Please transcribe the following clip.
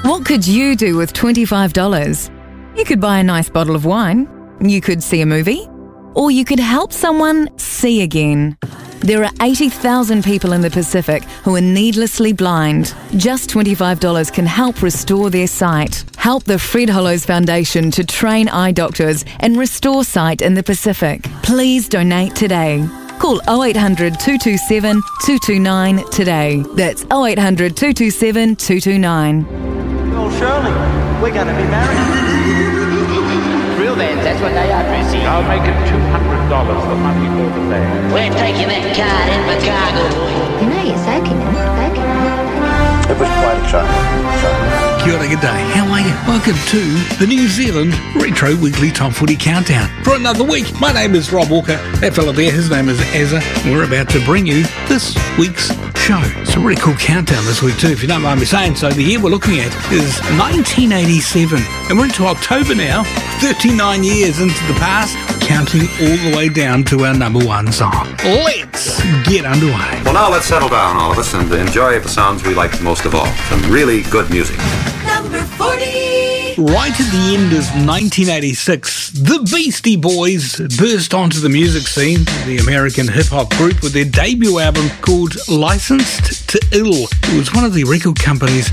What could you do with $25? You could buy a nice bottle of wine, you could see a movie, or you could help someone see again. There are 80,000 people in the Pacific who are needlessly blind. Just $25 can help restore their sight. Help the Fred Hollows Foundation to train eye doctors and restore sight in the Pacific. Please donate today. Call 0800 227 229 today. That's 0800 227 229. Well, Shirley, we're going to be married. Real bands, that's what they are, Chrissy. I'll make it $200, the money for the band. We're taking that card in for cargo. You know you're soaking it. It was quite exciting. Kia ora, good day. How are you? Welcome to the New Zealand Retro Weekly Top Footy Countdown for another week. My name is Rob Walker. That fella there, his name is Azza. We're about to bring you this week's show. It's a really cool countdown this week too, if you don't mind me saying so. The year we're looking at is 1987. And we're into October now, 39 years into the past, counting all the way down to our number one song. Let's get underway. Well, now let's settle down, all of us, and enjoy the sounds we like most of all. Some really good music. Number 40. Right at the end of 1986, the Beastie Boys burst onto the music scene, the American hip-hop group, with their debut album called Licensed to Ill. It was one of the record company's